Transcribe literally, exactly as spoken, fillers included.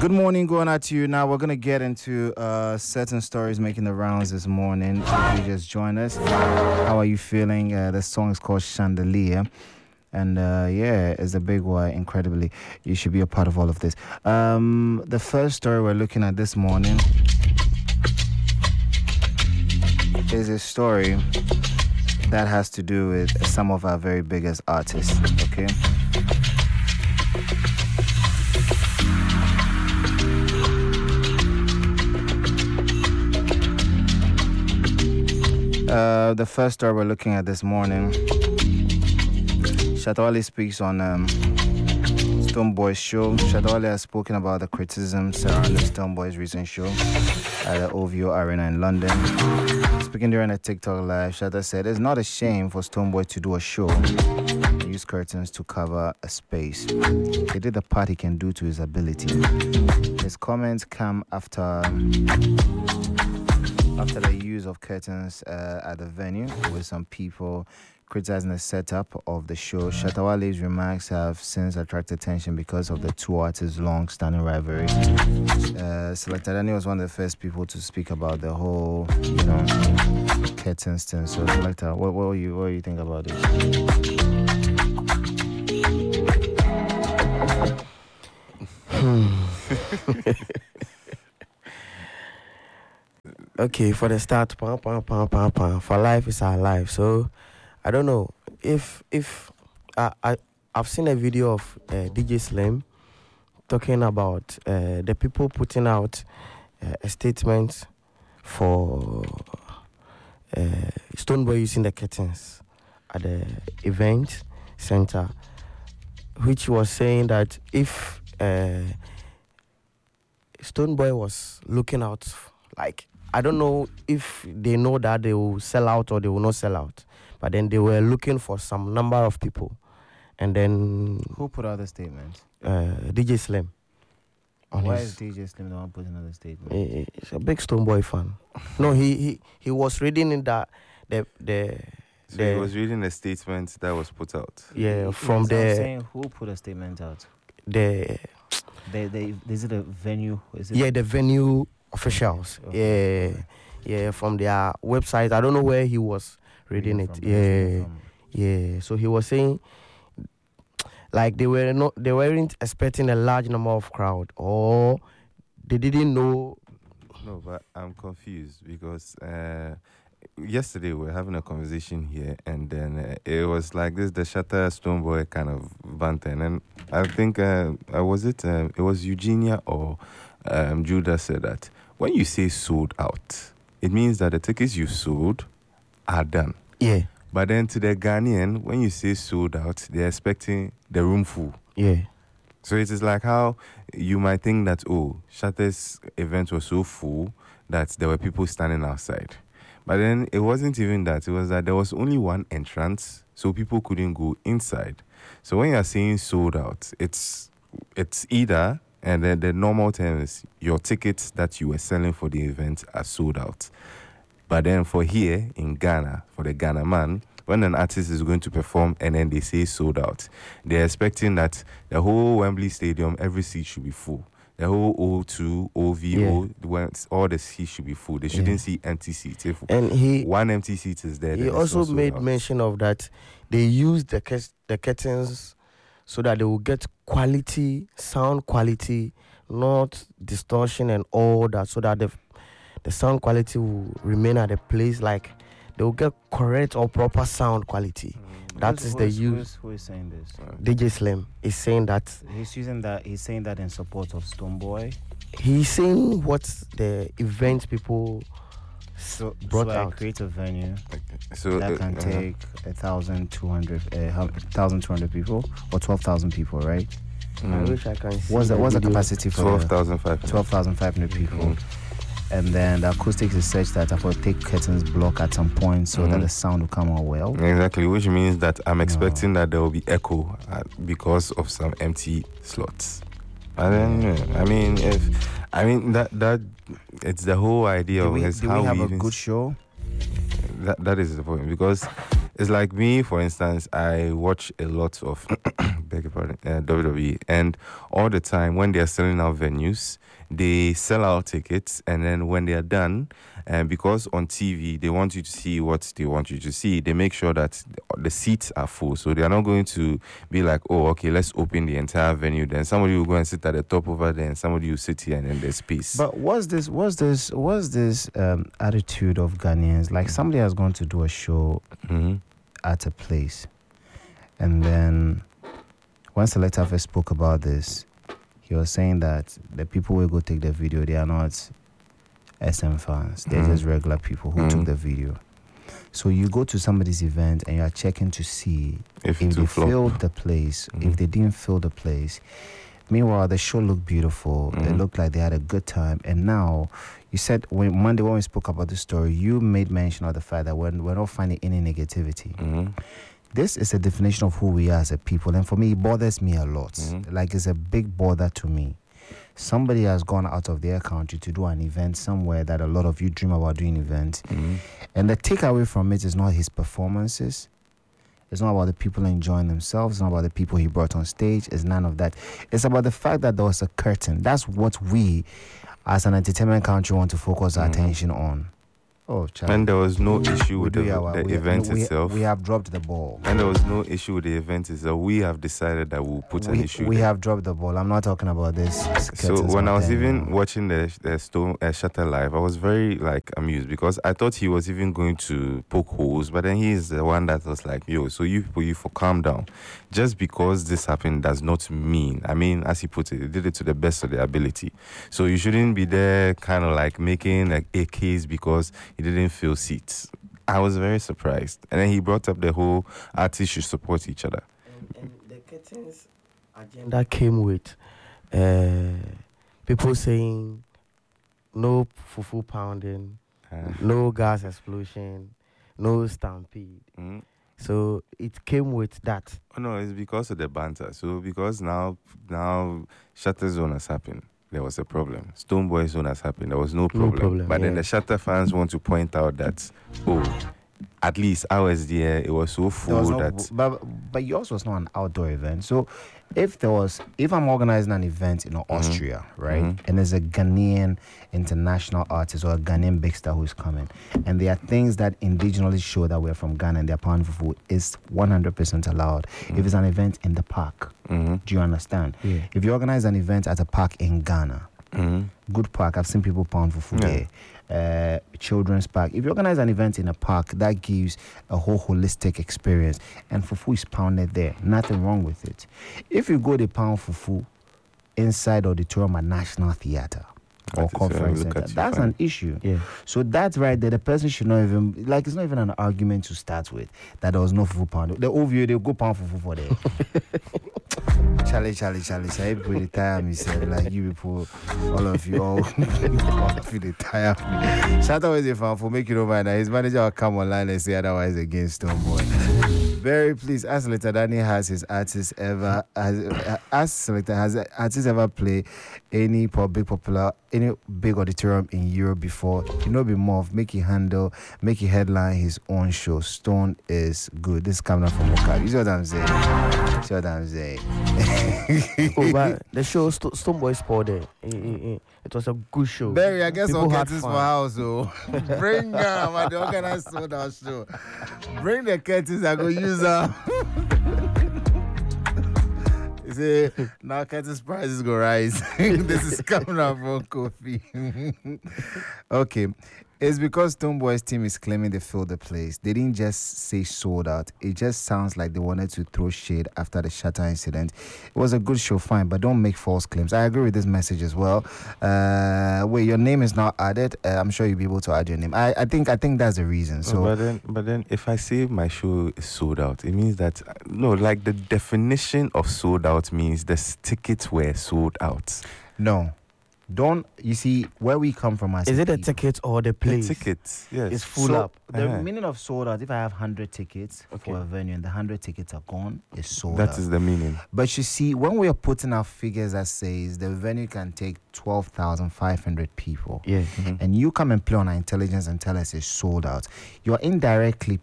Good morning, going out to you now. We're going to get into uh, certain stories making the rounds this morning. If you just join us, how are you feeling? Uh, the song is called Chandelier. And uh, yeah, it's a big one, incredibly. You should be a part of all of this. Um, the first story we're looking at this morning is a story that has to do with some of our very biggest artists, okay? Uh, the first story we're looking at this morning, Shatta Wale speaks on um, Stonebwoy's show. Shatta Wale has spoken about the criticism surrounding Stonebwoy's recent show at the O V O Arena in London. Speaking during a TikTok live, Shatta said it's not a shame for Stonebwoy to do a show and use curtains to cover a space. He did the part he can do to his ability. His comments come after... After the use of curtains uh, at the venue, with some people criticizing the setup of the show, Shatta Wale's remarks have since attracted attention because of the two artists' long-standing rivalry. Uh, Selector Danny was one of the first people to speak about the whole, you know, curtains thing. So, Selector, what, what, do you, what do you think about it? Okay, for the start, pam, pam, pam, pam, pam. For life is our life. So, I don't know if if I, I I've seen a video of uh, D J Slim talking about uh, the people putting out uh, a statement for uh, Stonebwoy using the curtains at the event center, which was saying that if uh, Stonebwoy was looking out, like, I don't know if they know that they will sell out or they will not sell out. But then they were looking for some number of people. And then... Who put out the statement? Uh, D J Slim. Why his, is D J Slim the one putting out the statement? He, he's a big Stonebwoy fan. no, he, he he was reading in that... The, the, so the, he was reading a statement that was put out? Yeah, from yes, the... I'm saying who put a statement out? The... They, they, is it a venue? Is it yeah, the venue... officials, okay. yeah, yeah, from their website. I don't know where he was reading it. Yeah, yeah. So he was saying, like they were not, they weren't expecting a large number of crowd, or they didn't know. No, but I'm confused because uh, yesterday we were having a conversation here, and then uh, it was like this: the Shatta Stonebwoy kind of banter, and I think uh, uh, was it? Uh, it was Eugenia or um, Judah said that. When you say sold out, it means that the tickets you sold are done. Yeah. But then to the Ghanaian, when you say sold out, they're expecting the room full. Yeah. So it is like how you might think that, oh, Shatta's event was so full that there were people standing outside. But then it wasn't even that. It was that there was only one entrance, so people couldn't go inside. So when you're saying sold out, it's it's either... And then the normal term is your tickets that you were selling for the event are sold out. But then for here in Ghana, for the Ghana man, when an artist is going to perform and then they say sold out, they're expecting that the whole Wembley Stadium, every seat should be full. The whole O two, O V O, yeah. all the seats should be full. They shouldn't yeah. see empty seats. If and he, one empty seat is there, he also made out. mention of that they use the, the curtains so that they will get quality, sound quality, not distortion and all that, so that the the sound quality will remain at a place, like they will get correct or proper sound quality. Mm. That who's, is who the is, use. Who is, who is saying this? D J Slim is saying that. He's using that. He's saying that in support of Stonebwoy. He's saying what the event people so, brought so out. I create a venue so that uh, can uh, take a thousand two hundred, a thousand two hundred people or twelve thousand people, right? Mm. I wish I can see. What's the, what's the capacity for twelve thousand five hundred? twelve thousand five hundred people. Mm-hmm. And then the acoustics is such that I could take curtains block at some point so mm-hmm. that the sound will come out well. Exactly, which means that I'm expecting no. that there will be echo uh, because of some empty slots. And then, yeah, I mean, if I mean that that it's the whole idea do of we, is do how we have we a even good show. That that is the point, because It's like me, for instance, I watch a lot of beg your pardon, uh, W W E, and all the time when they are selling out venues, they sell out tickets, and then when they are done, and because on T V they want you to see what they want you to see, they make sure that the seats are full. So they are not going to be like, oh, okay, let's open the entire venue. Then somebody will go and sit at the top over there, and somebody will sit here, and then there's space. But what's this? What's this? What's this um, attitude of Ghanaians? Like somebody has gone to do a show Mm-hmm. at a place, and then when Selector first spoke about this, he was saying that the people who go take the video, they are not S M fans. They're Mhm. just regular people who Mhm. took the video. So you go to somebody's event and you are checking to see If if it they will flop. filled the place, Mhm. if they didn't fill the place. Meanwhile, the show looked beautiful. It Mhm. looked like they had a good time. And now, you said when Monday when we spoke about the story, you made mention of the fact that we're, we're not finding any negativity. Mm-hmm. This is a definition of who we are as a people, and for me, it bothers me a lot. Mhm. Like it's a big bother to me. Somebody has gone out of their country to do an event somewhere that a lot of you dream about doing events, Mm-hmm. and the takeaway from it is not his performances. It's not about the people enjoying themselves. It's not about the people he brought on stage. It's none of that. It's about the fact that there was a curtain. That's what we, as an entertainment country, want to focus our Mhm. attention on. Oh, Charlie. And there was no issue We with do the, our- the we- event we, itself. We have dropped the ball. And there was no issue with the event itself. We have decided that we'll put an we, issue we there. have dropped the ball. I'm not talking about this. So when I was even watching, watching the, the Stone uh, Shutter live, I was very like amused because I thought he was even going to poke holes, but then he is the one that was like, "Yo, so you people, you for calm down. Just because this happened does not mean. I mean, as he put it, he did it to the best of their ability. So you shouldn't be there, kind of like making like a case because he didn't fill seats." I was very surprised, and then he brought up the whole artists should support each other. And, and the curtains agenda came with uh, people saying no fufu pounding, Uh, no gas explosion, no stampede. mm. So it came with that. Oh, no, it's because of the banter. So because now now Shutter Zone has happened, there was a problem. Stonebwoy Zone has happened, there was no problem. problem, but then yeah. the Shutter fans want to point out that, oh, at least I was there, it was so there full was no, that... but but yours was not an outdoor event. So if there was, if I'm organizing an event in Austria, right, Mhm. and there's a Ghanaian international artist or a Ghanaian big star who's coming, and there are things that indigenously show that we're from Ghana and they're pound for food, is one hundred percent allowed. If it's an event in the park, Mhm. do you understand? Yeah. If you organize an event at a park in Ghana, Mhm. good park, I've seen people pound for food Yeah. there. Uh, children's park. If you organize an event in a park, that gives a whole holistic experience. And fufu is pounded there. Nothing wrong with it. If you go to pound fufu inside auditorium at National Theatre or That is, uh, conference look center, at you that's fine. an issue. Yeah. So that's right there. The person should not even, like, it's not even an argument to start with that there was no fufu pound. The O V O, they go pound fufu for there. Charlie, Charlie, Charlie, Charlie, people they tire me, say, like you people, all of you, all, all of you, they tire me. Shout out to fan for making over that his manager will come online and say otherwise against Stonebwoy. Very pleased. As Selector Danny has his artist ever, has, as Selector has artist ever play any big popular, any big auditorium in Europe before? You know, be more of make it handle, make it headline his own show. Stone is good. This is coming up from Okab. You see what I'm saying? You see what I'm saying? Oh, but the show St- Stonebwoy Sport there. Eh, eh, eh. It was a good show. Barry, I guess People I'll had get this for fun. house, so bring them at the organized sold out show. Bring the curtains, I go use them. You see, now curtains prices go rise. This is coming up from Kofi. Okay. It's because Stonebwoy's team is claiming they filled the place. They didn't just say sold out. It just sounds like they wanted to throw shade after the Shutter incident. It was a good show, fine, but don't make false claims. I agree with this message as well. Uh, wait, your name is now added. Uh, I'm sure you'll be able to add your name. I, I think I think that's the reason. So but then, but then, if I say my show is sold out, it means that uh, no, like the definition of sold out means the s- tickets were sold out. no, don't. You see where we come from as Is it a people. ticket or the The place? tickets, yes. It's full So, up. The Uh-huh. meaning of sold out, if I have one hundred tickets Okay. for a venue and the one hundred tickets are gone, it's sold That out. is the meaning. But you see, when we are putting out figures that says the venue can take twelve thousand five hundred people, Yeah. Mhm. and you come and play on our intelligence and tell us it's sold out, you're indirectly